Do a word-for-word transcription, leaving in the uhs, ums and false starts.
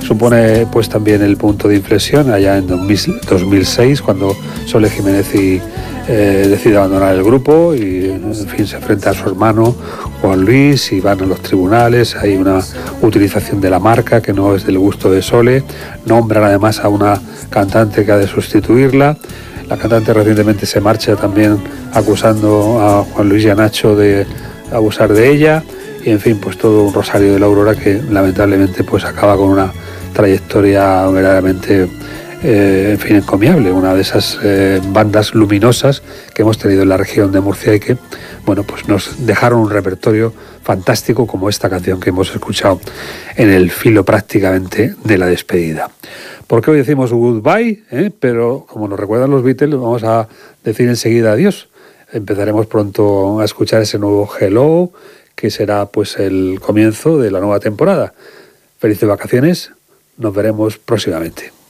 supone pues también el punto de inflexión allá en dos mil seis, cuando Sole Jiménez y, eh, decide abandonar el grupo y en fin se enfrenta a su hermano Juan Luis y van a los tribunales. Hay una utilización de la marca que no es del gusto de Sole, nombran además a una cantante que ha de sustituirla. La cantante recientemente se marcha también acusando a Juan Luis y a Nacho de abusar de ella, y en fin, pues todo un rosario de la Aurora que lamentablemente pues acaba con una trayectoria verdaderamente eh, en fin, encomiable, una de esas eh, bandas luminosas que hemos tenido en la región de Murcia y que, bueno, pues nos dejaron un repertorio fantástico como esta canción que hemos escuchado en el filo prácticamente de la despedida. Porque hoy decimos goodbye, ¿eh? Pero como nos recuerdan los Beatles, vamos a decir enseguida adiós. Empezaremos pronto a escuchar ese nuevo Hello, que será pues el comienzo de la nueva temporada. Felices vacaciones, nos veremos próximamente.